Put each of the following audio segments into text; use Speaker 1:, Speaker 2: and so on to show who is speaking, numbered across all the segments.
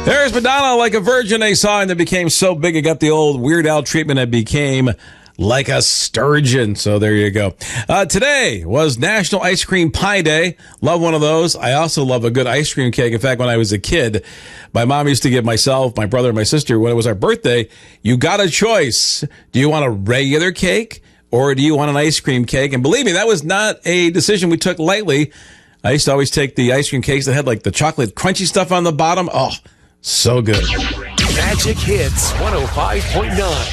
Speaker 1: There's Madonna, Like a Virgin, a song that became so big it got the old Weird Al treatment and became Like a Sturgeon. So there you go. Today was National Ice Cream Pie Day. Love one of those. I also love a good ice cream cake. In fact, when I was a kid, my mom used to give myself, my brother, and my sister, when it was our birthday, you got a choice. Do you want a regular cake or do you want an ice cream cake? And believe me, that was not a decision we took lightly. I used to always take the ice cream cakes that had like the chocolate crunchy stuff on the bottom. Oh, so good.
Speaker 2: Magic Hits 105.9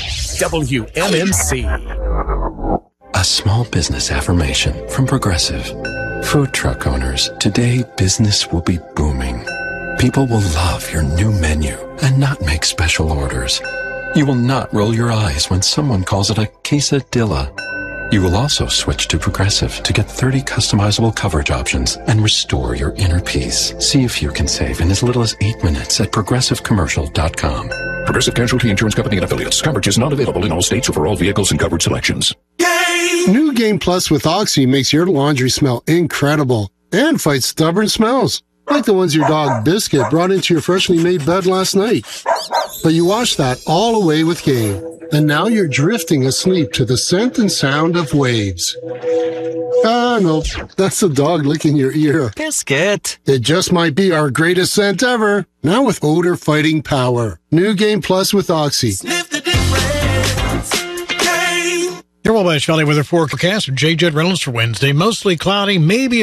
Speaker 2: WMMC.
Speaker 3: A small business affirmation from Progressive. Food truck owners, today business will be booming. People will love your new menu and not make special orders. You will not roll your eyes when someone calls it a quesadilla. You will also switch to Progressive to get 30 customizable coverage options and restore your inner peace. See if you can save in as little as 8 minutes at ProgressiveCommercial.com.
Speaker 4: Progressive Casualty Insurance Company and Affiliates. Coverage is not available in all states or for all vehicles and coverage selections.
Speaker 5: New Game Plus with Oxy makes your laundry smell incredible and fights stubborn smells, like the ones your dog Biscuit brought into your freshly made bed last night. But you washed that all away with Game, and now you're drifting asleep to the scent and sound of waves. Ah, no, that's the dog licking your ear.
Speaker 2: Biscuit.
Speaker 5: It just might be our greatest scent ever, now with odor-fighting power. New Game Plus with Oxy.
Speaker 6: Sniff the difference. Game.
Speaker 7: Your Wabash Valley weather forecast with J. Judd Reynolds for Wednesday. Mostly cloudy, maybe a